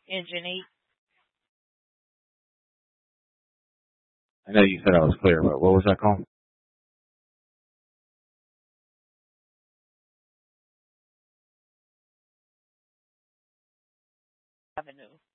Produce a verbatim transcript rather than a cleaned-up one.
Engine eight I know you said I was clear, but what was that called? Avenue.